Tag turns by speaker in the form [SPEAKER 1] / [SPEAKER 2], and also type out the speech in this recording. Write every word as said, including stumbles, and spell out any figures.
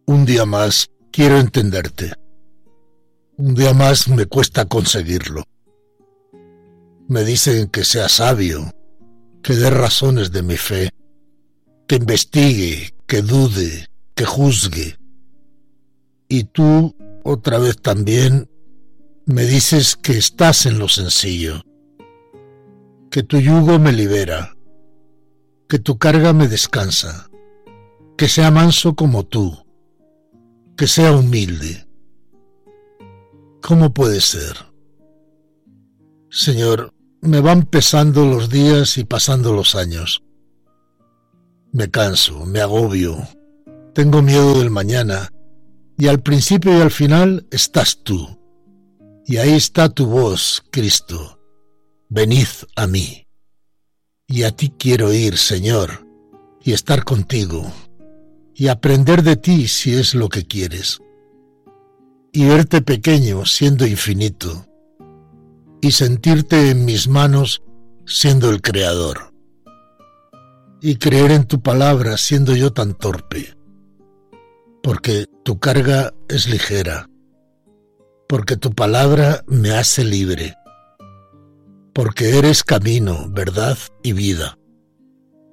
[SPEAKER 1] Un día más quiero entenderte. Un día más me cuesta conseguirlo. Me dicen que sea sabio, que dé razones de mi fe, que investigue, que dude, que juzgue. Y tú, otra vez también, me dices que estás en lo sencillo, que tu yugo me libera, que tu carga me descansa, que sea manso como tú, que sea humilde. ¿Cómo puede ser? Señor, me van pesando los días y pasando los años. Me canso, me agobio, tengo miedo del mañana, y al principio y al final estás tú. Y ahí está tu voz, Cristo. Venid a mí. Y a ti quiero ir, Señor, y estar contigo, y aprender de ti si es lo que quieres, y verte pequeño siendo infinito, y sentirte en mis manos siendo el Creador, y creer en tu palabra siendo yo tan torpe, porque tu carga es ligera, porque tu palabra me hace libre, porque eres camino, verdad y vida.